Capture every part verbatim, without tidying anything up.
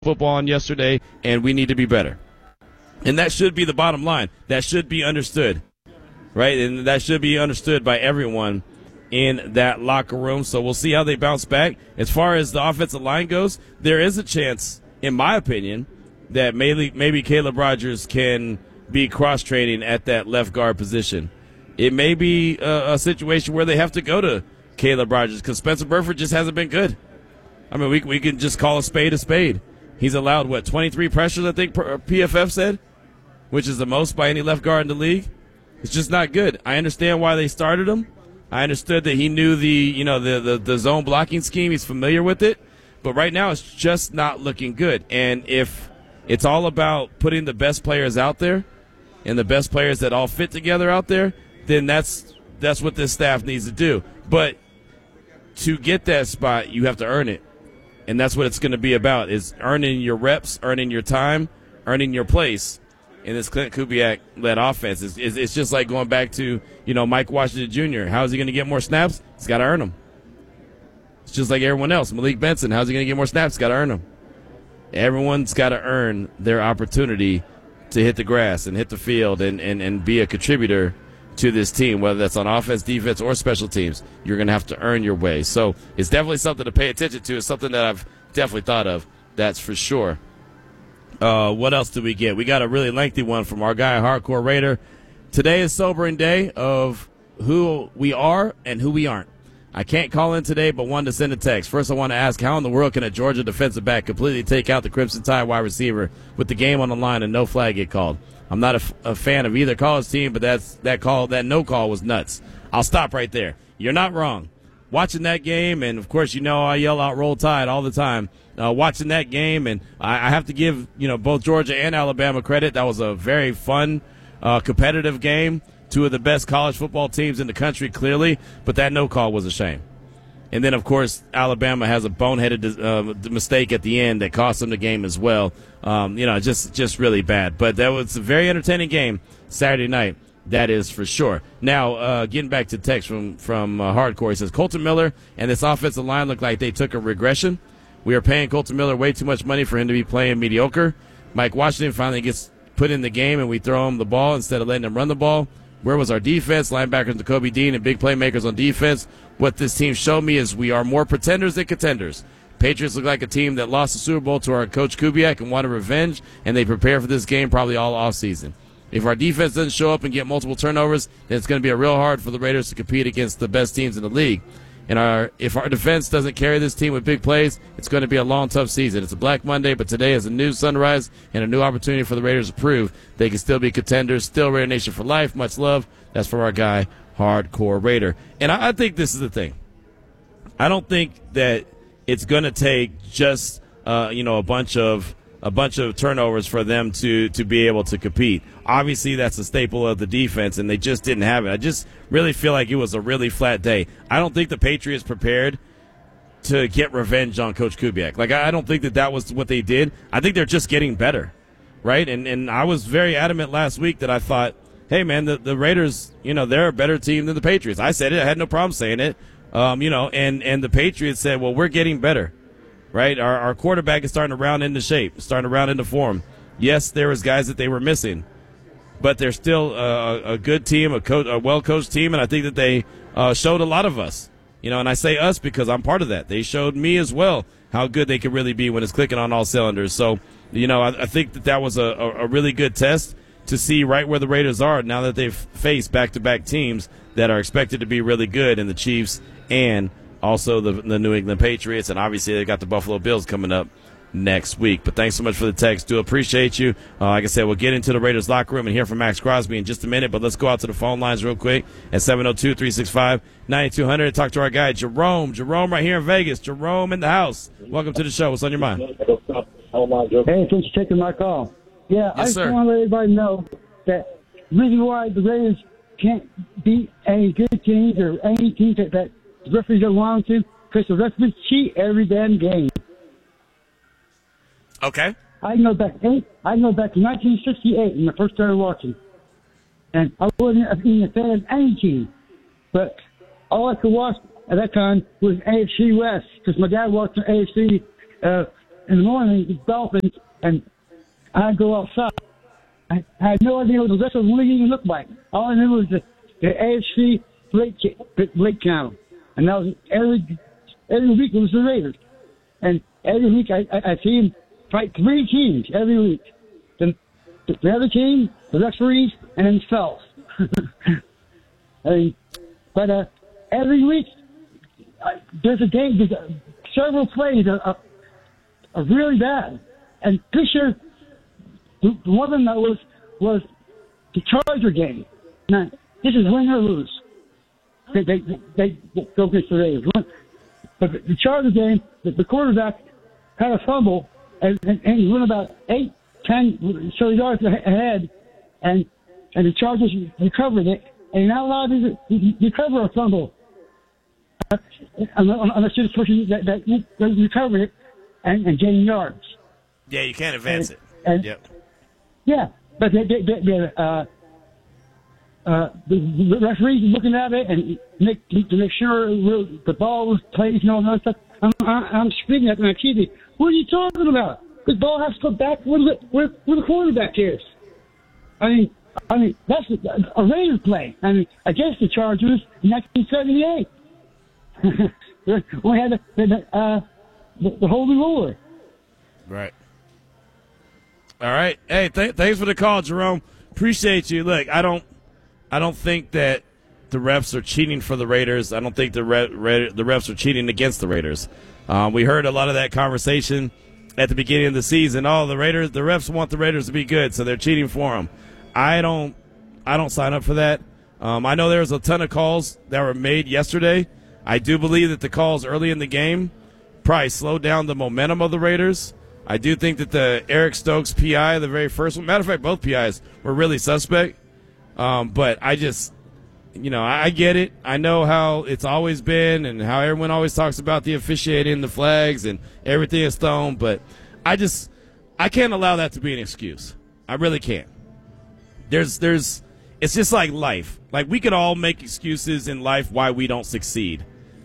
football on yesterday, and we need to be better. And that should be the bottom line. That should be understood, right? And that should be understood by everyone in that locker room. So we'll see how they bounce back. As far as the offensive line goes, there is a chance, in my opinion, that maybe, maybe Caleb Rogers can be cross-training at that left guard position. It may be a, a situation where they have to go to Caleb Rogers because Spencer Burford just hasn't been good. I mean, we, we can just call a spade a spade. He's allowed, what, twenty-three pressures, I think P F F said, which is the most by any left guard in the league. It's just not good. I understand why they started him. I understood that he knew the, you know, the, the, the zone blocking scheme. He's familiar with it. But right now it's just not looking good. And if it's all about putting the best players out there and the best players that all fit together out there, then that's that's what this staff needs to do. But to get that spot, you have to earn it. And that's what it's going to be about, is earning your reps, earning your time, earning your place in this Clint Kubiak-led offense. It's, it's, it's just like going back to, you know, Mike Washington Junior How is he going to get more snaps? He's got to earn them. It's just like everyone else. Malik Benson, how's he going to get more snaps? He's got to earn them. Everyone's got to earn their opportunity to hit the grass and hit the field and, and, and be a contributor to this team, whether that's on offense, defense, or special teams. You're going to have to earn your way. So it's definitely something to pay attention to. It's something that I've definitely thought of, that's for sure. Uh, what else did we get? We got a really lengthy one from our guy, Hardcore Raider. Today is sobering day of who we are and who we aren't. I can't call in today, but wanted to send a text. First, I want to ask, how in the world can a Georgia defensive back completely take out the Crimson Tide wide receiver with the game on the line and no flag get called? I'm not a, f- a fan of either college team, but that's that call, that no call was nuts. I'll stop right there. You're not wrong. Watching that game, and of course, you know I yell out "Roll Tide" all the time. Uh, watching that game, and I, I have to give you know both Georgia and Alabama credit. That was a very fun, uh, competitive game. Two of the best college football teams in the country, clearly, but that no call was a shame. And then, of course, Alabama has a boneheaded uh, mistake at the end that cost them the game as well. Um, you know, just just really bad. But that was a very entertaining game Saturday night. That is for sure. Now, uh, getting back to text from, from uh, Hardcore, he says, Colton Miller and this offensive line look like they took a regression. We are paying Colton Miller way too much money for him to be playing mediocre. Mike Washington finally gets put in the game, and we throw him the ball instead of letting him run the ball. Where was our defense? Linebackers Jacoby Dean and big playmakers on defense. What this team showed me is we are more pretenders than contenders. Patriots look like a team that lost the Super Bowl to our coach Kubiak and wanted revenge, and they prepare for this game probably all offseason. If our defense doesn't show up and get multiple turnovers, then it's going to be a real hard for the Raiders to compete against the best teams in the league. And our if our defense doesn't carry this team with big plays, it's going to be a long, tough season. It's a Black Monday, but today is a new sunrise and a new opportunity for the Raiders to prove they can still be contenders, still Raider Nation for life. Much love. That's from our guy, Hardcore Raider. And I, I think this is the thing. I don't think that it's going to take just uh, you know a bunch of a bunch of turnovers for them to to be able to compete. Obviously, that's a staple of the defense, and they just didn't have it. I just really feel like it was a really flat day. I don't think the Patriots prepared to get revenge on Coach Kubiak. Like, I don't think that that was what they did. I think they're just getting better, right? And and I was very adamant last week that I thought, hey, man, the, the Raiders, you know, they're a better team than the Patriots. I said it. I had no problem saying it. Um, you know, and, and the Patriots said, well, we're getting better, right? Our, our quarterback is starting to round into shape, starting to round into form. Yes, there was guys that they were missing, but they're still a, a good team, a, co- a well-coached team, and I think that they uh, showed a lot of us. You know, and I say us because I'm part of that. They showed me as well how good they could really be when it's clicking on all cylinders. So, you know, I, I think that that was a, a really good test to see right where the Raiders are now that they've faced back-to-back teams that are expected to be really good in the Chiefs and also the, the New England Patriots. And obviously they got the Buffalo Bills coming up next week. But thanks so much for the text. Do appreciate you. Uh, like I said, we'll get into the Raiders locker room and hear from Max Crosby in just a minute, but let's go out to the phone lines real quick at seven oh two, three six five, nine two zero zero and talk to our guy, Jerome. Jerome right here in Vegas. Jerome in the house. Welcome to the show. What's on your mind? Hey, thanks for taking my call. Yeah, yes, I just sir. want to let everybody know that the reason why the Raiders can't beat any good teams or any teams that, that the referees don't want to, because the referees cheat every damn game. Okay. I can go back eight. I can go back to nineteen sixty-eight when I first started watching, and I wasn't even a fan of any team. But all I could watch at that time was A F C West because my dad watched the A F C uh, in the morning, the Dolphins, and I'd go outside. I had no idea what the rest of the league even looked like. All I knew was the, the A F C Blake, Blake Channel. And that was every, every week it was the Raiders. And every week I, I, I see them fight three teams every week. The, the other team, the referees, and themselves. I mean, but uh, every week uh, there's a game, there's a, several plays are, are, are really bad. And this year, the, the one of them that was, was the Charger game. Now, this is win or lose. They, they, they, they go against the Raiders. But the Charger game, the, the quarterback had a fumble, and, and, and he went about eight, ten, so yards ahead, and and the Chargers recovered it, and you're not allowed to recover a fumble unless you're the person that, that, that recovered it and, and gain yards. Yeah, you can't advance and, it. And, yep. Yeah, but they, they, they, they, uh, uh, the, the referees looking at it and make, to make sure the ball was played and all that stuff. I'm, I'm screaming at my T V. What are you talking about? The ball has to go back where the, where, where the quarterback is. I mean, I mean that's a, a Raiders play. I mean, against the Chargers in nineteen seventy-eight. We had the, the, uh, the, the holy roller. Right. All right. Hey, th- thanks for the call, Jerome. Appreciate you. Look, I don't, I don't think that the refs are cheating for the Raiders. I don't think the re- re- the refs are cheating against the Raiders. Um, we heard a lot of that conversation at the beginning of the season. Oh, the Raiders, the refs want the Raiders to be good, so they're cheating for them. I don't, I don't sign up for that. Um, I know there was a ton of calls that were made yesterday. I do believe that the calls early in the game probably slowed down the momentum of the Raiders. I do think that the Eric Stokes P I, the very first one, matter of fact, both P Is were really suspect. Um, but I just, you know, I, I get it. I know how it's always been and how everyone always talks about the officiating, the flags, and everything is thrown. But I just, I can't allow that to be an excuse. I really can't. There's, there's, it's just like life. Like, we could all make excuses in life why we don't succeed.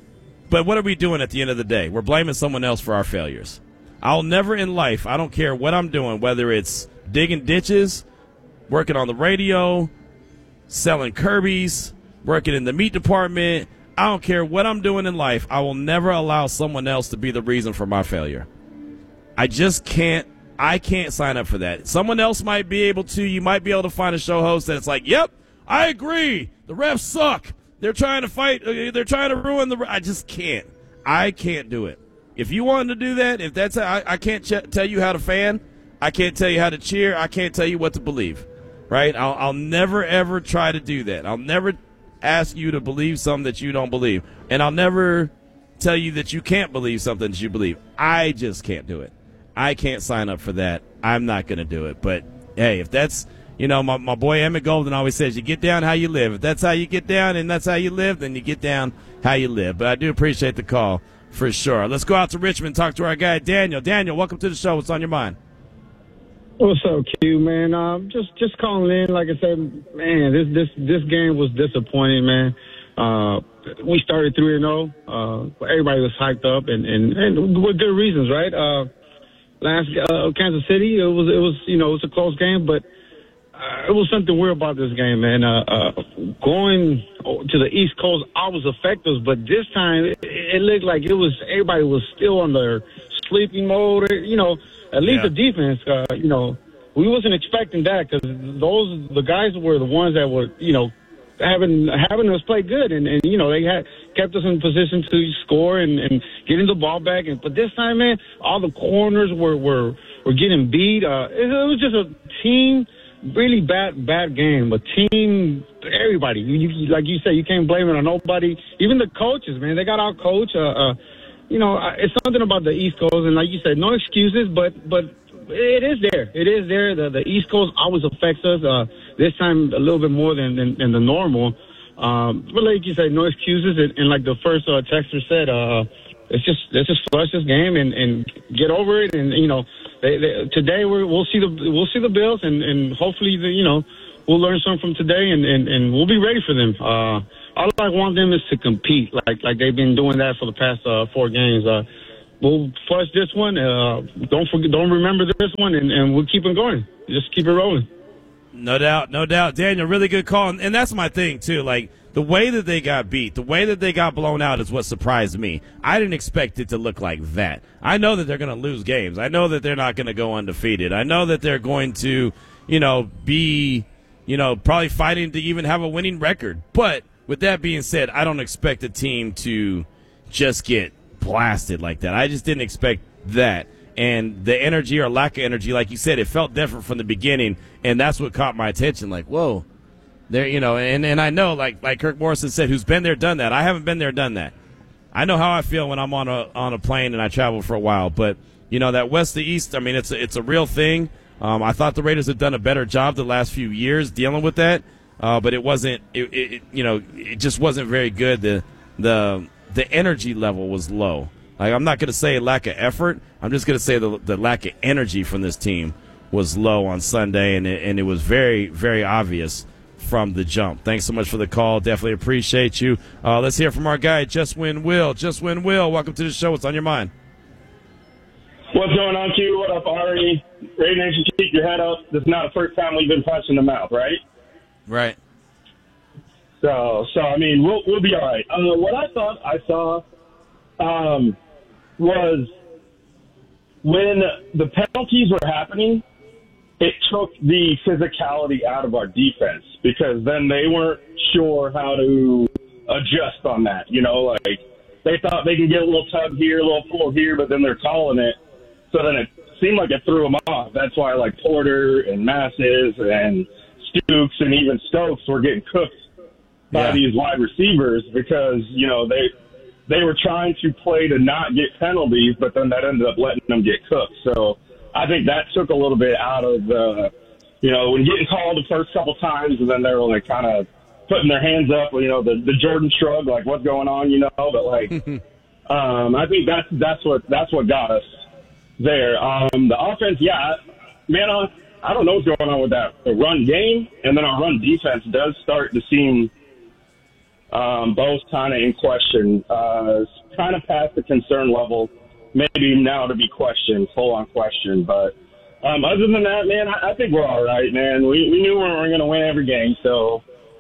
But what are we doing at the end of the day? We're blaming someone else for our failures. I'll never in life, I don't care what I'm doing, whether it's digging ditches, working on the radio, selling Kirby's, working in the meat department. I don't care what I'm doing in life. I will never allow someone else to be the reason for my failure. I just can't. I can't sign up for that. Someone else might be able to. You might be able to find a show host that's like, yep, I agree. The refs suck. They're trying to fight. They're trying to ruin the. I just can't. I can't do it. If you want to do that, if that's how, I, I can't ch- tell you how to fan. I can't tell you how to cheer. I can't tell you what to believe. Right? I'll, I'll never, ever try to do that. I'll never ask you to believe something that you don't believe. And I'll never tell you that you can't believe something that you believe. I just can't do it. I can't sign up for that. I'm not going to do it. But, hey, if that's, you know, my, my boy Emmett Golden always says, you get down how you live. If that's how you get down and that's how you live, then you get down how you live. But I do appreciate the call for sure. Let's go out to Richmond and talk to our guy, Daniel. Daniel, welcome to the show. What's on your mind? What's up, Q, man? Um, just just calling in. Like I said, man, this this this game was disappointing, man. Uh, we started three and zero. Uh, everybody was hyped up, and, and, and with good reasons, right? Uh, last uh, Kansas City, it was it was you know it was a close game, but uh, it was something weird about this game, man. Uh, uh, going to the East Coast, I was effective, but this time it, it looked like it was everybody was still on their sleeping mode. You know. At least yeah. the defense, uh, you know, we wasn't expecting that because those the guys were the ones that were, you know, having having us play good, and, and you know they had kept us in position to score and, and getting the ball back. And but this time, man, all the corners were were, were getting beat. Uh, it, it was just a team, really bad bad game. A team, everybody, you, you, like you said, you can't blame it on nobody. Even the coaches, man, they got our coach. Uh, uh, You know, it's something about the East Coast, and like you said, no excuses, but but it is there. It is there. The, the East Coast always affects us. Uh, this time a little bit more than than, than the normal. Um, but like you said, no excuses, and, and like the first uh, texter said, uh, it's just let's just flush this game and, and get over it. And you know, they, they, today we're, we'll see the we'll see the Bills, and, and hopefully the, you know we'll learn something from today, and, and, and we'll be ready for them. Uh, All I want them is to compete, like like they've been doing that for the past uh, four games. Uh, we'll flush this one. Uh, don't forget, don't remember this one, and, and we'll keep it going. Just keep it rolling. No doubt, no doubt. Daniel, really good call. And, and that's my thing, too. Like, the way that they got beat, the way that they got blown out is what surprised me. I didn't expect it to look like that. I know that they're going to lose games. I know that they're not going to go undefeated. I know that they're going to, you know, be, you know, probably fighting to even have a winning record. But with that being said, I don't expect a team to just get blasted like that. I just didn't expect that. And the energy or lack of energy, like you said, it felt different from the beginning, and that's what caught my attention. Like, whoa, there, you know, and, and I know, like like Kirk Morrison said, who's been there, done that. I haven't been there, done that. I know how I feel when I'm on a on a plane and I travel for a while, but you know that west to east, I mean, it's a, it's a real thing. Um, I thought the Raiders had done a better job the last few years dealing with that, uh, but it wasn't, it, it, you know, it just wasn't very good. The the the energy level was low. Like, I'm not going to say lack of effort. I'm just going to say the, the lack of energy from this team was low on Sunday, and it, and it was very, very obvious from the jump. Thanks so much for the call. Definitely appreciate you. Uh, let's hear from our guy, Just Win Will. Just Win Will, welcome to the show. What's on your mind? What's going on, Q? What up, Ari? Raider Nation, keep your head up. This is not the first time we've been punched in the mouth, right? Right. So, so I mean, we'll we'll be all right. Uh, what I thought I saw um, was when the penalties were happening, it took the physicality out of our defense because then they weren't sure how to adjust on that. You know, like they thought they could get a little tug here, a little pull here, but then they're calling it. So then it seemed like it threw them off. That's why like Porter and Masses and Stooks and even Stokes were getting cooked by Yeah. these wide receivers because, you know, they they were trying to play to not get penalties, but then that ended up letting them get cooked. So I think that took a little bit out of the, you know, when getting called the first couple times and then they were like kind of putting their hands up, you know, the, the Jordan shrug, like what's going on, you know, but like, um, I think that's, that's what, that's what got us there. Um, the offense, yeah, man, I, I don't know what's going on with that the run game, and then our run defense does start to seem um, both kind of in question, uh, kind of past the concern level, maybe now to be questioned, full on question. But um, other than that, man, I, I think we're all right, man. We we knew we weren't going to win every game, so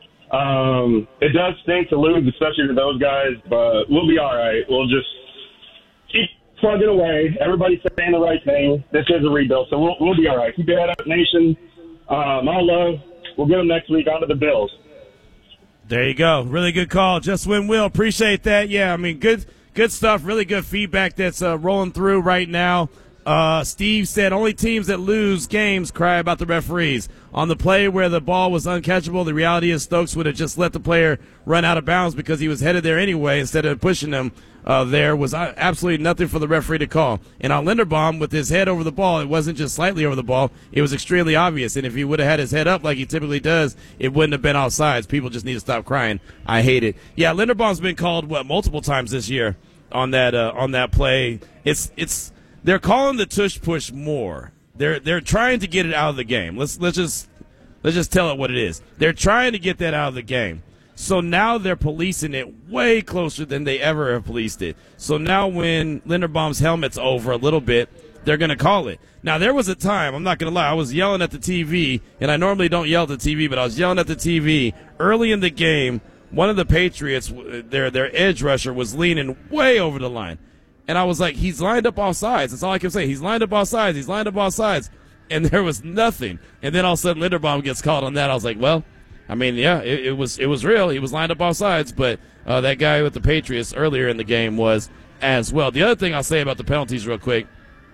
um, it does stink to lose, especially to those guys. But we'll be all right. We'll just keep plugging away. Everybody's saying the right thing. This is a rebuild, so we'll we'll be all right. Keep your head up, nation. Um, all love. We'll get them next week. On to the Bills. There you go. Really good call. Just Win Will. Appreciate that. Yeah, I mean, good good stuff. Really good feedback that's uh, rolling through right now. Uh, Steve said only teams that lose games cry about the referees. On the play where the ball was uncatchable, the reality is Stokes would have just let the player run out of bounds because he was headed there anyway instead of pushing him uh, there. Was absolutely nothing for the referee to call. And on Linderbaum, with his head over the ball, it wasn't just slightly over the ball. It was extremely obvious. And if he would have had his head up like he typically does, it wouldn't have been offsides. People just need to stop crying. I hate it. Yeah, Linderbaum's been called, what, multiple times this year on that uh, on that play. It's it's they're calling the tush push more. They're they're trying to get it out of the game. Let's let's just let's just tell it what it is. They're trying to get that out of the game. So now they're policing it way closer than they ever have policed it. So now when Linderbaum's helmet's over a little bit, they're going to call it. Now, there was a time, I'm not going to lie, I was yelling at the T V, and I normally don't yell at the T V, but I was yelling at the T V early in the game. One of the Patriots, their their edge rusher, was leaning way over the line. And I was like, he's lined up all sides. That's all I can say. He's lined up all sides. He's lined up all sides. And there was nothing. And then all of a sudden Linderbaum gets called on that. I was like, well, I mean, yeah, it, it was it was real. He was lined up all sides. But uh, that guy with the Patriots earlier in the game was as well. The other thing I'll say about the penalties real quick,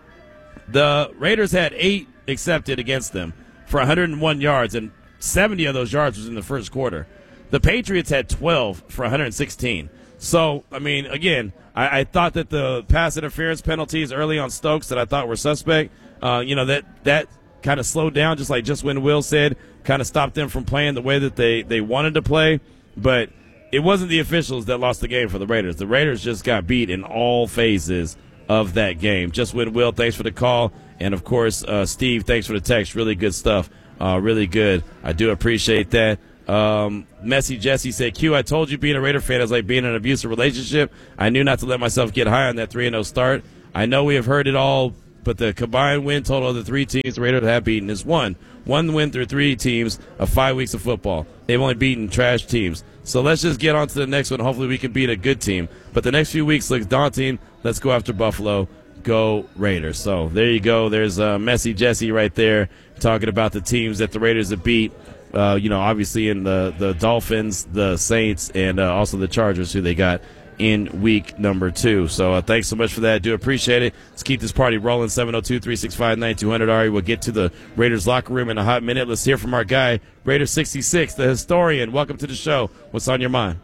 the Raiders had eight accepted against them for one hundred one yards, and seventy of those yards was in the first quarter. The Patriots had twelve for one hundred sixteen. So, I mean, again, I, I thought that the pass interference penalties early on Stokes that I thought were suspect, uh, you know, that that kind of slowed down, just like just when Will said, kind of stopped them from playing the way that they, they wanted to play. But it wasn't the officials that lost the game for the Raiders. The Raiders just got beat in all phases of that game. Just when Will, thanks for the call. And, of course, uh, Steve, thanks for the text. Really good stuff. Uh, really good. I do appreciate that. Um, Messy Jesse said, Q, I told you being a Raider fan is like being in an abusive relationship. I knew not to let myself get high on that three and oh start. I know we have heard it all, but the combined win total of the three teams the Raiders have beaten is one. One win through three teams of five weeks of football. They've only beaten trash teams. So let's just get on to the next one. Hopefully we can beat a good team. But the next few weeks look daunting. Let's go after Buffalo. Go Raiders. So there you go. There's uh, Messy Jesse right there talking about the teams that the Raiders have beat. Uh, you know, obviously in the, the Dolphins, the Saints, and uh, also the Chargers, who they got in week number two. So uh, thanks so much for that. I do appreciate it. Let's keep this party rolling. seven oh two, three six five, nine two hundred. Ari, we'll get to the Raiders locker room in a hot minute. Let's hear from our guy, Raider sixty-six, the historian. Welcome to the show. What's on your mind?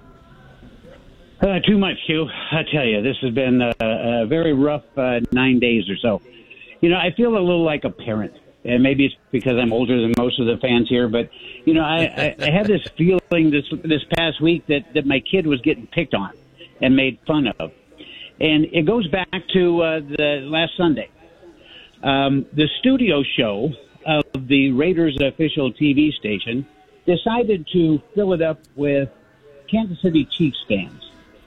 Uh, too much, Q. I tell you, this has been a, a very rough uh, nine days or so. You know, I feel a little like a parent. And maybe it's because I'm older than most of the fans here, but, you know, I, I, I had this feeling this this past week that, that my kid was getting picked on and made fun of. And it goes back to uh, the last Sunday. Um, the studio show of the Raiders official T V station decided to fill it up with Kansas City Chiefs fans.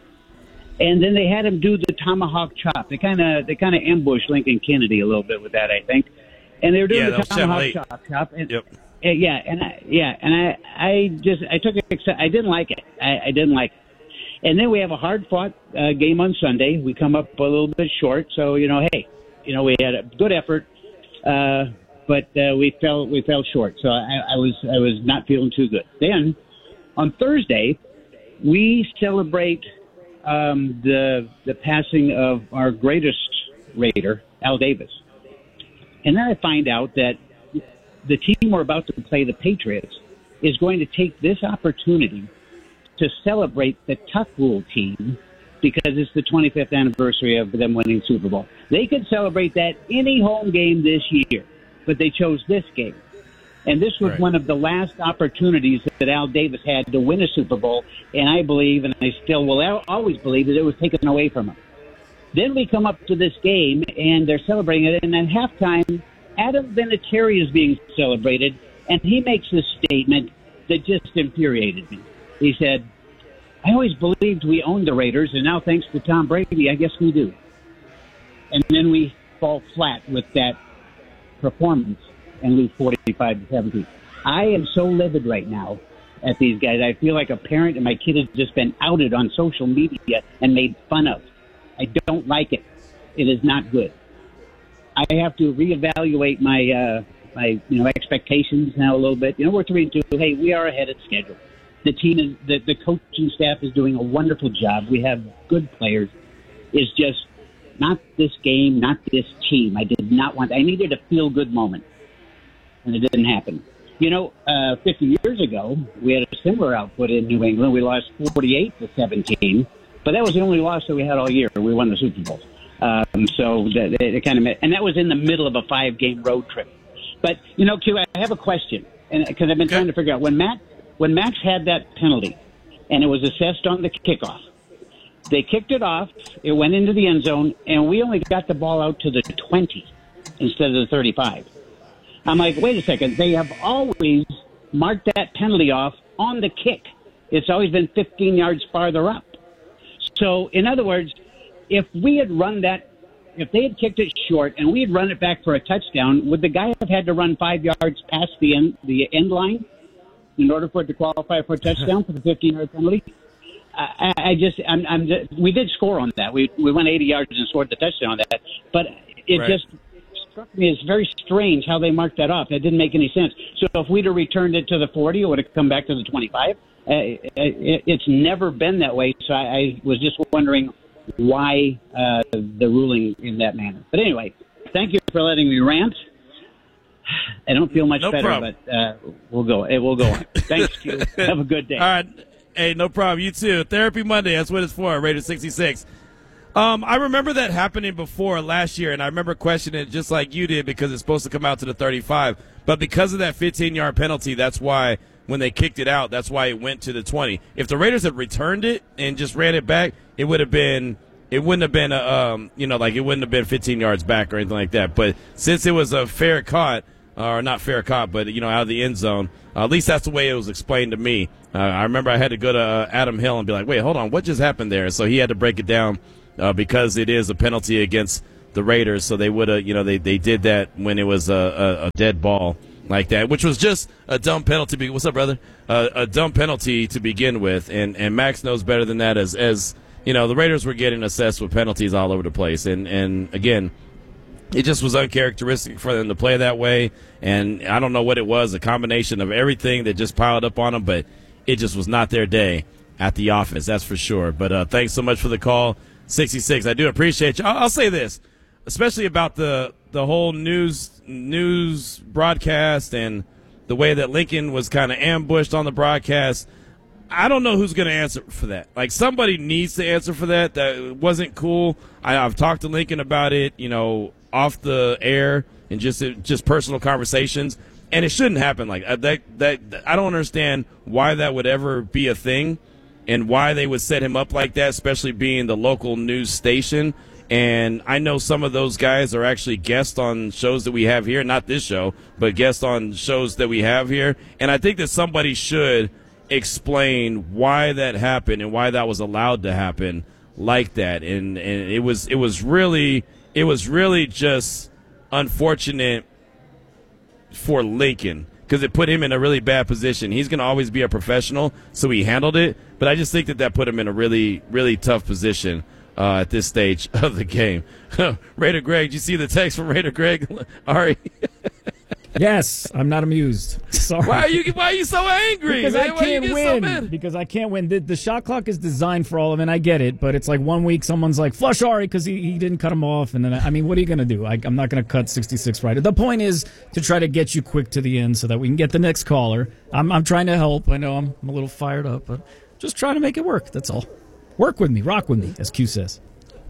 And then they had him do the tomahawk chop. They kind of they kind of ambushed Lincoln Kennedy a little bit with that, I think. And they were doing yeah, the tomahawk chop, chop. And, yep. and yeah, and I, yeah, and I, I just, I took it. I didn't like it. I, I didn't like it. And then we have a hard-fought uh, game on Sunday. We come up a little bit short, so you know, hey, you know, we had a good effort, uh, but uh, we fell, we fell short. So I, I was, I was not feeling too good. Then on Thursday, we celebrate um, the the passing of our greatest Raider, Al Davis. And then I find out that the team we're about to play, the Patriots, is going to take this opportunity to celebrate the Tuck Rule team because it's the twenty-fifth anniversary of them winning the Super Bowl. They could celebrate that any home game this year, but they chose this game. And this was right. one of the last opportunities that Al Davis had to win a Super Bowl, and I believe, and I still will always believe, that it was taken away from him. Then we come up to this game, and they're celebrating it, and at halftime, Adam Vinatieri is being celebrated, and he makes this statement that just infuriated me. He said, I always believed we owned the Raiders, and now thanks to Tom Brady, I guess we do. And then we fall flat with that performance and lose forty-five to seventeen. I am so livid right now at these guys. I feel like a parent, and my kid has just been outed on social media and made fun of. I don't like it. It is not good. I have to reevaluate my uh, my you know expectations now a little bit. You know, we're three and two. Hey, we are ahead of schedule. The team is the, the coaching staff is doing a wonderful job. We have good players. It's just not this game, not this team. I did not want. I needed a feel good moment, and it didn't happen. You know, uh, fifty years ago, we had a similar output in New England. We lost forty-eight to seventeen. But that was the only loss that we had all year. We won the Super Bowl. Um, so that, it, it kind of, and that was in the middle of a five-game road trip. But you know, Q, I have a question, and because I've been trying to figure out when Matt, when Max had that penalty, and it was assessed on the kickoff, they kicked it off. It went into the end zone, and we only got the ball out to the twenty instead of the thirty-five. I'm like, wait a second. They have always marked that penalty off on the kick. It's always been fifteen yards farther up. So, in other words, if we had run that, if they had kicked it short and we had run it back for a touchdown, would the guy have had to run five yards past the end, the end line in order for it to qualify for a touchdown for the fifteen-yard penalty? I, I just, I'm, I'm just, we did score on that. We we went eighty yards and scored the touchdown on that. But it right. just struck me as very strange how they marked that off. That didn't make any sense. So if we'd have returned it to the forty, it would have come back to the twenty-five. Uh, it, it's never been that way, so I, I was just wondering why uh, the ruling in that manner. But anyway, thank you for letting me rant. I don't feel much no better, problem. but uh, we'll go. It will go on. Thanks, Q. Have a good day. All right. Hey, no problem. You too. Therapy Monday. That's what it's for. Raider sixty-six. Um, I remember that happening before last year, and I remember questioning it just like you did because it's supposed to come out to the thirty-five. But because of that fifteen-yard penalty, that's why when they kicked it out, that's why it went to the twenty. If the Raiders had returned it and just ran it back, it would have been it wouldn't have been a um, you know like it wouldn't have been fifteen yards back or anything like that. But since it was a fair caught, or not fair caught, but you know out of the end zone, uh, at least that's the way it was explained to me. Uh, I remember I had to go to uh, Adam Hill and be like, wait, hold on, what just happened there? So he had to break it down uh, because it is a penalty against the Raiders. So they would have, you know, they, they did that when it was a, a, a dead ball like that, which was just a dumb penalty. Be- What's up, brother? Uh, a dumb penalty to begin with, and, and Max knows better than that. As as you know, the Raiders were getting assessed with penalties all over the place, and and again, it just was uncharacteristic for them to play that way. And I don't know what it was, a combination of everything that just piled up on them, but it just was not their day at the office, that's for sure. But uh, thanks so much for the call, sixty-six. I do appreciate you. I'll, I'll say this, especially about the the whole news news broadcast and the way that Lincoln was kind of ambushed on the broadcast. I don't know who's going to answer for that. Like, somebody needs to answer for that. That wasn't cool. I, I've talked to Lincoln about it, you know, off the air and just just personal conversations, and it shouldn't happen like that. That, that. I don't understand why that would ever be a thing and why they would set him up like that, especially being the local news station. And I know some of those guys are actually guests on shows that we have here, not this show, but guests on shows that we have here. And I think that somebody should explain why that happened and why that was allowed to happen like that. And and it was it was really it was really just unfortunate for Lincoln, because it put him in a really bad position. He's going to always be a professional, so he handled it. But I just think that that put him in a really, really tough position uh, at this stage of the game. Raider Greg, did you see the text from Raider Greg? Ari? Yes, I'm not amused. Sorry. Why are you Why are you so angry? Because man? I Why you can't get win. So mad? Because I can't win. The, the shot clock is designed for all of it, and I get it. But it's like one week someone's like, flush Ari because he, he didn't cut him off. And then, I mean, what are you going to do? I, I'm not going to cut sixty-six right. The point is to try to get you quick to the end so that we can get the next caller. I'm, I'm trying to help. I know I'm, I'm a little fired up, but just trying to make it work. That's all. Work with me. Rock with me, as Q says.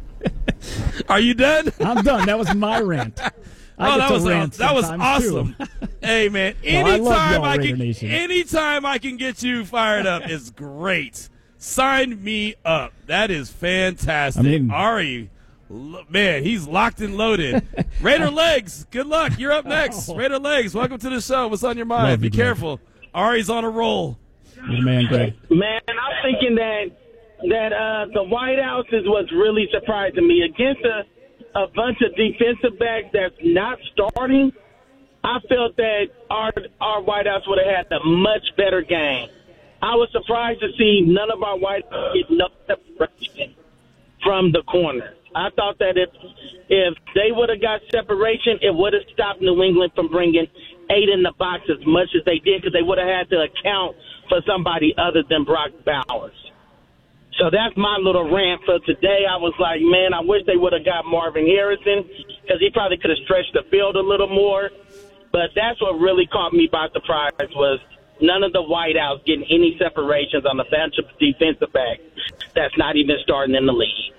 Are you done? I'm done. That was my rant. I oh, that was rant that was awesome. Hey, man, anytime no, I, I, I Raider can, Nation. anytime I can get you fired up is great. Sign me up. That is fantastic. I mean, Ari, lo- man, he's locked and loaded. Raider Legs, good luck. You're up next. Oh. Raider Legs, welcome to the show. What's on your mind? Love Be you, careful. Ari's on a roll. Good man, Greg. Man, I'm thinking that that uh, the White House is what's really surprising me. Against a, a bunch of defensive backs that's not starting, I felt that our our White House would have had a much better game. I was surprised to see none of our White House get no separation from the corner. I thought that if if they would have got separation, it would have stopped New England from bringing eight in the box as much as they did, because they would have had to account for somebody other than Brock Bowers. So that's my little rant for today. I was like, man, I wish they would have got Marvin Harrison, because he probably could have stretched the field a little more. But that's what really caught me by surprise, was none of the White House getting any separations on the bench of defensive backs that's not even starting in the league.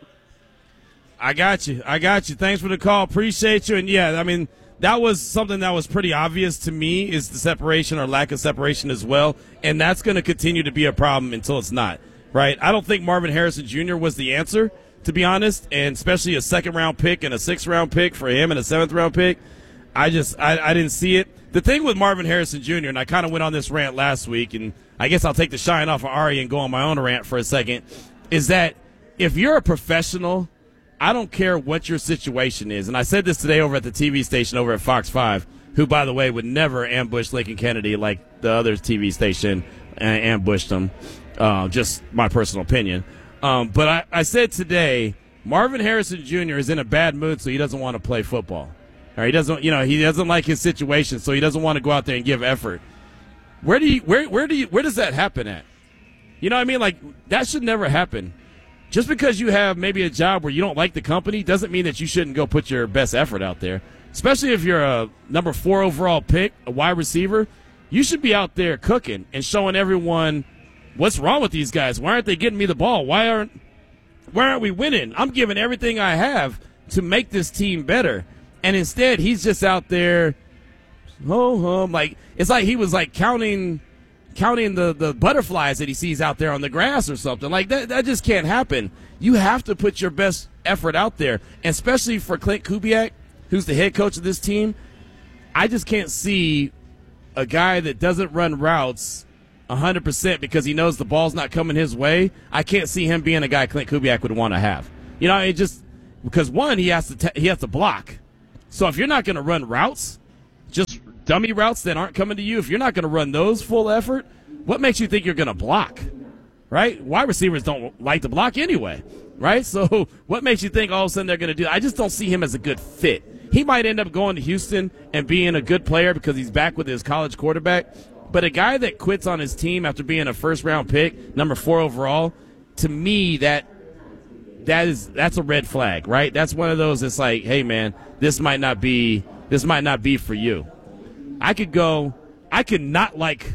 I got you. I got you. Thanks for the call. Appreciate you. And, yeah, I mean, that was something that was pretty obvious to me, is the separation or lack of separation as well. And that's going to continue to be a problem until it's not, right? I don't think Marvin Harrison Junior was the answer, to be honest, and especially a second-round pick and a sixth-round pick for him and a seventh-round pick. I just I, I didn't see it. The thing with Marvin Harrison Junior, and I kind of went on this rant last week, and I guess I'll take the shine off of Ari and go on my own rant for a second, is that if you're a professional, I don't care what your situation is. And I said this today over at the T V station over at Fox five, who, by the way, would never ambush Lincoln Kennedy like the other T V station ambushed him. Uh, just my personal opinion. Um, but I, I said today, Marvin Harrison Junior is in a bad mood, so he doesn't want to play football. Or he doesn't, you know, he doesn't like his situation, so he doesn't want to go out there and give effort. Where do you, where, where do you, where does that happen at? You know what I mean? Like, that should never happen. Just because you have maybe a job where you don't like the company doesn't mean that you shouldn't go put your best effort out there. Especially if you're a number four overall pick, a wide receiver, you should be out there cooking and showing everyone what's wrong with these guys. Why aren't they getting me the ball? Why aren't, why aren't we winning? I'm giving everything I have to make this team better. And instead, he's just out there, oh, um, like it's like he was like counting, counting the, the butterflies that he sees out there on the grass or something. Like that, that just can't happen. You have to put your best effort out there, and especially for Clint Kubiak, who's the head coach of this team. I just can't see a guy that doesn't run routes one hundred percent because he knows the ball's not coming his way. I can't see him being a guy Clint Kubiak would want to have. You know, it just. Because one, he has to t- he has to block. So if you're not going to run routes, just dummy routes that aren't coming to you, if you're not going to run those full effort, what makes you think you're going to block? Right? Wide receivers don't like to block anyway. Right? So what makes you think all of a sudden they're going to do? I just don't see him as a good fit. He might end up going to Houston and being a good player because he's back with his college quarterback. But a guy that quits on his team after being a first-round pick, number four overall, to me, that that is that's a red flag, right? That's one of those that's like, hey, man, this might not be this might not be for you. I could go, I could not like,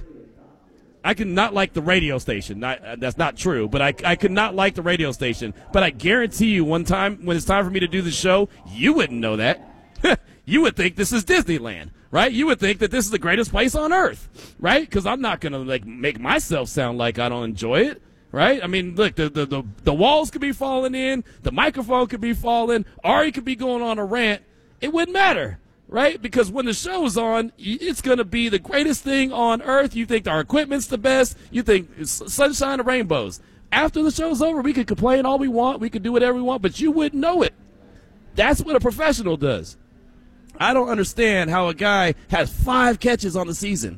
I could not like the radio station. Not, uh, that's not true, but I, I could not like the radio station. But I guarantee you, one time when it's time for me to do the show, you wouldn't know that. You would think this is Disneyland, right? You would think that this is the greatest place on earth, right? Because I'm not going to like make myself sound like I don't enjoy it, right? I mean, look, the, the, the, the walls could be falling in, the microphone could be falling, Ari could be going on a rant. It wouldn't matter, right? Because when the show's on, it's going to be the greatest thing on earth. You think our equipment's the best. You think it's sunshine and rainbows. After the show's over, we could complain all we want. We could do whatever we want, but you wouldn't know it. That's what a professional does. I don't understand how a guy has five catches on the season.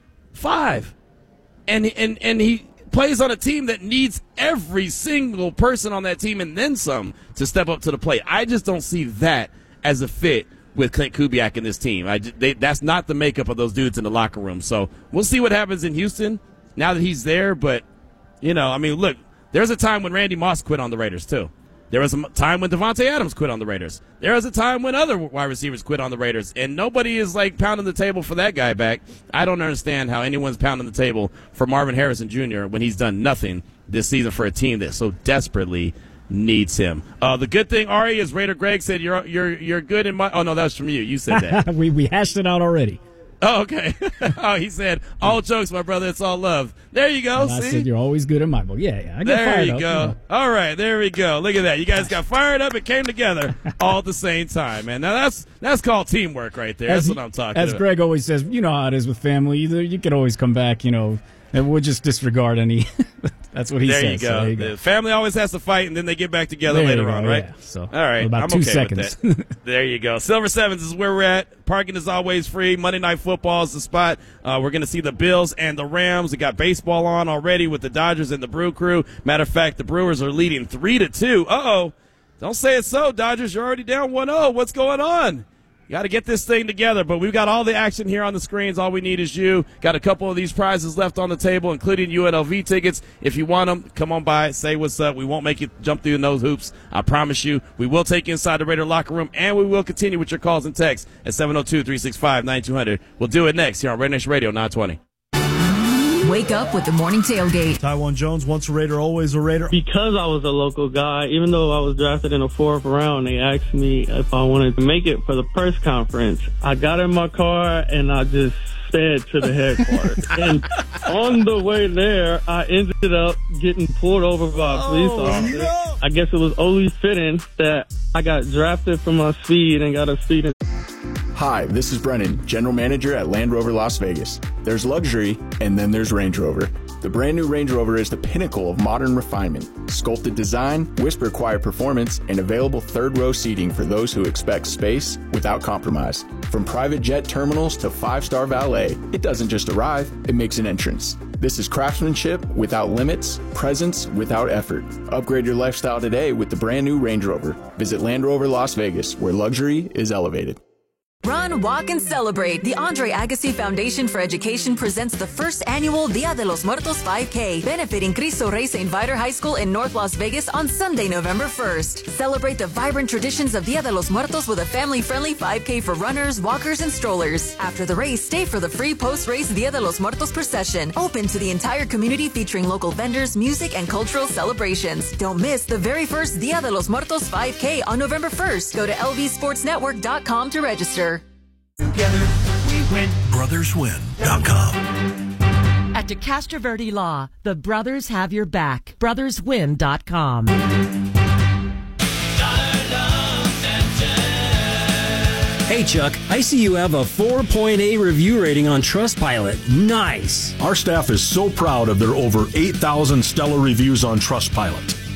Five. And, and, and he plays on a team that needs every single person on that team and then some to step up to the plate. I just don't see that as a fit with Clint Kubiak and this team. I, they, that's not the makeup of those dudes in the locker room. So we'll see what happens in Houston now that he's there. But, you know, I mean, look, there's a time when Randy Moss quit on the Raiders, too. There was a time when Devontae Adams quit on the Raiders. There was a time when other wide receivers quit on the Raiders, and nobody is, like, pounding the table for that guy back. I don't understand how anyone's pounding the table for Marvin Harrison Junior when he's done nothing this season for a team that so desperately needs him. Uh, the good thing, Ari, is Raider Greg said you're you're you're good in my – oh, no, that was from you. You said that. we, we hashed it out already. Oh, okay. Oh, he said, all jokes, my brother, it's all love. There you go, and see? I said you're always good in my book. Yeah, yeah. I get there fired you up, go. You know. All right, there we go. Look at that. You guys got fired up and came together all at the same time, man. Now, that's that's called teamwork right there. As that's what I'm talking as about. As Greg always says, you know how it is with family. You, you can always come back, you know, and we'll just disregard any. That's what he there says. You go. So there you go. The family always has to fight, and then they get back together there later on, right? Yeah. So, all right. about I'm two okay seconds. With that. There you go. Silver Sevens is where we're at. Parking is always free. Monday Night Football is the spot. Uh, we're going to see the Bills and the Rams. We got baseball on already with the Dodgers and the Brew Crew. Matter of fact, the Brewers are leading three to two. Uh-oh. Don't say it so, Dodgers. You're already down one oh. What's going on? You got to get this thing together, but we've got all the action here on the screens. All we need is you. Got a couple of these prizes left on the table, including U N L V tickets. If you want them, come on by, say what's up. We won't make you jump through those hoops. I promise you. We will take you inside the Raider locker room, and we will continue with your calls and texts at seven oh two, three six five, nine two hundred. We'll do it next here on Raider Nation Radio nine twenty. Wake up with the morning tailgate. Tywan Jones, once a Raider, always a Raider. Because I was a local guy, even though I was drafted in the fourth round, they asked me if I wanted to make it for the press conference. I got in my car and I just sped to the headquarters. And on the way there, I ended up getting pulled over by a police oh, officer. No. I guess it was only fitting that I got drafted for my speed and got a speeding. Hi, this is Brennan, General Manager at Land Rover Las Vegas. There's luxury, and then there's Range Rover. The brand new Range Rover is the pinnacle of modern refinement. Sculpted design, whisper-quiet performance, and available third-row seating for those who expect space without compromise. From private jet terminals to five-star valet, it doesn't just arrive, it makes an entrance. This is craftsmanship without limits, presence without effort. Upgrade your lifestyle today with the brand new Range Rover. Visit Land Rover Las Vegas, where luxury is elevated. Run, walk, and celebrate. The Andre Agassi Foundation for Education presents the first annual Dia de los Muertos five K, benefiting Cristo Rey Saint Viator High School in North Las Vegas on Sunday, November first. Celebrate the vibrant traditions of Dia de los Muertos with a family-friendly five K for runners, walkers, and strollers. After the race, stay for the free post-race Dia de los Muertos procession, open to the entire community featuring local vendors, music, and cultural celebrations. Don't miss the very first Dia de los Muertos five K on November first. Go to L V sports network dot com to register. Together, we win. brothers win dot com. At DeCastro Verde Law, the brothers have your back. brothers win dot com. Hey, Chuck, I see you have a four point eight review rating on Trustpilot. Nice. Our staff is so proud of their over eight thousand stellar reviews on Trustpilot.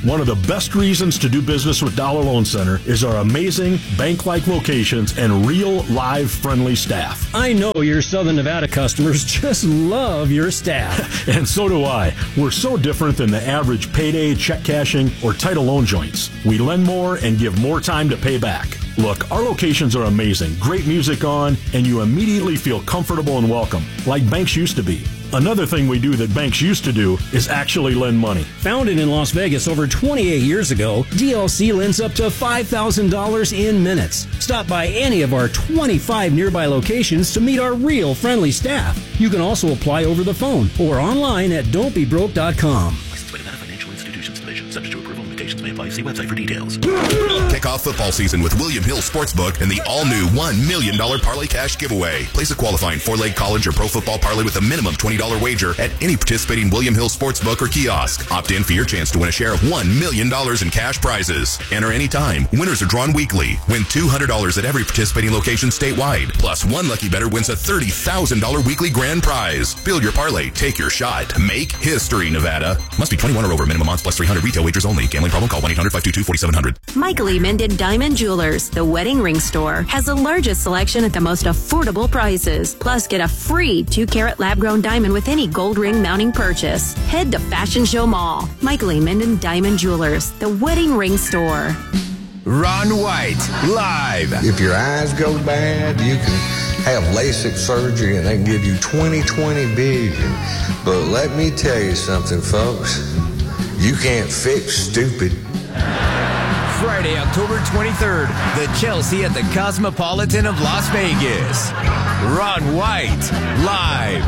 One of the best reasons to do business with Dollar Loan Center is our amazing bank-like locations and real, live, friendly staff. I know your Southern Nevada customers just love your staff. And so do I. We're so different than the average payday, check cashing, or title loan joints. We lend more and give more time to pay back. Look, our locations are amazing, great music on, and you immediately feel comfortable and welcome, like banks used to be. Another thing we do that banks used to do is actually lend money. Founded in Las Vegas over twenty-eight years ago, D L C lends up to five thousand dollars in minutes. Stop by any of our twenty-five nearby locations to meet our real friendly staff. You can also apply over the phone or online at don't be broke dot com. Licensed by Nevada Financial Institutions Division. Subject to approval. Limitations may apply. See website for details. Kick off football season with William Hill Sportsbook and the all-new one million dollars Parlay Cash giveaway. Place a qualifying four-leg college or pro football parlay with a minimum twenty dollars wager at any participating William Hill Sportsbook or kiosk. Opt in for your chance to win a share of one million dollars in cash prizes. Enter anytime. Winners are drawn weekly. Win two hundred dollars at every participating location statewide. Plus, one lucky bettor wins a thirty thousand dollars weekly grand prize. Build your parlay. Take your shot. Make history, Nevada. Must be twenty-one or over. Minimum odds plus three hundred. Retail wagers only. Gambling problem? Call one eight hundred five two two four seven zero zero. Michael E. Minden Diamond Jewelers, the wedding ring store, has the largest selection at the most affordable prices. Plus, get a free two carat lab grown diamond with any gold ring mounting purchase. Head to Fashion Show Mall. Michael E. Minden Diamond Jewelers, the wedding ring store. Ron White, live. If your eyes go bad, you can have LASIK surgery and they can give you twenty twenty vision. But let me tell you something, folks. You can't fix stupid. Friday, October twenty-third, the Chelsea at the Cosmopolitan of Las Vegas. Ron White, live.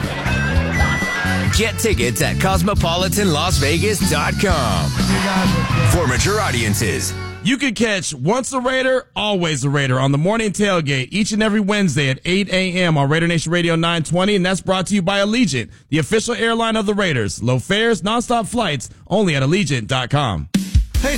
Get tickets at cosmopolitan las vegas dot com. For mature audiences. You can catch Once a Raider, Always a Raider on the morning tailgate each and every Wednesday at eight a.m. on Raider Nation Radio nine twenty, and that's brought to you by Allegiant, the official airline of the Raiders. Low fares, nonstop flights, only at allegiant dot com.